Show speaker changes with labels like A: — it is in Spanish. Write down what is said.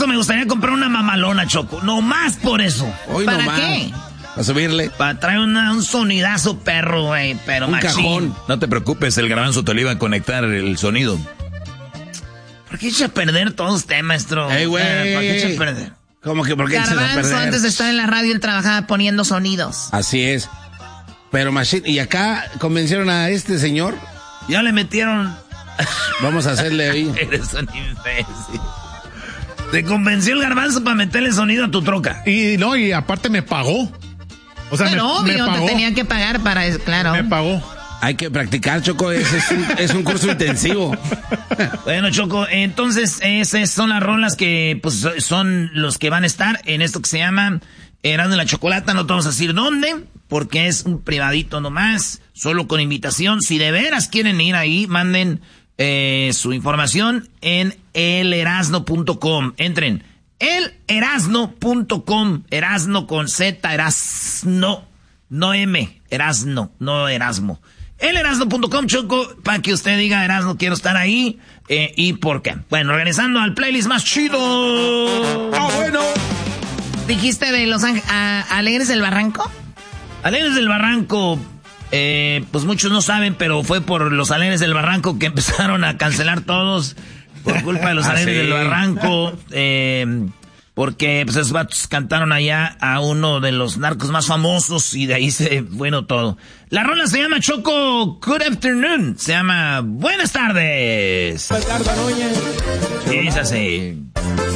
A: me gustaría comprar una mamalona, Choco. No más por eso.
B: Hoy
C: ¿Para
B: no
C: qué?
B: A subirle.
A: Para traer un sonidazo, perro, güey. Pero
B: un
A: machín.
B: cajón.
D: No te preocupes, el Garbanzo te lo iba a conectar el sonido.
A: ¿Por qué echa a perder todo usted, maestro?
B: Ey, güey.
A: ¿Por qué echa a perder?
B: ¿Cómo que por qué echas a
C: Garbanzo,
B: perder?
C: antes de estar en la radio, él trabajaba poniendo sonidos.
B: Así es. Pero Machine, ¿y acá convencieron a este señor?
A: Ya le metieron...
B: Vamos a hacerle ahí.
A: Eres un imbécil. Te convenció el Garbanzo para meterle sonido a tu troca.
E: Y aparte me pagó. O sea,
C: Pero
E: me
C: obvio,
E: pagó.
C: te tenían que pagar para eso, claro.
E: Me pagó.
B: Hay que practicar, Choco, es un curso intensivo.
A: Bueno, Choco, entonces esas son las rolas que pues son los que van a estar en esto que se llama Erasmo y la Chocolata. No te vamos a decir dónde, porque es un privadito nomás, solo con invitación. Si de veras quieren ir ahí, manden su información en elerasno.com. Entren, elerasno.com, Erasno con Z, Erasno, no M, Erasno, no Erasmo. Elerasno.com, Choco, para que usted diga, Erasno, quiero estar ahí, y por qué. Bueno, regresando al playlist más chido.
B: ¡Ah, bueno!
C: ¿Dijiste de Los Alegres del Barranco?
A: Alegres del Barranco, pues muchos no saben, pero fue por los Alegres del Barranco que empezaron a cancelar todos, por culpa de los Alegres del Barranco, porque pues esos vatos cantaron allá a uno de los narcos más famosos y de ahí bueno, todo. La rola se llama Choco Good Afternoon, se llama Buenas tardes. Y es así.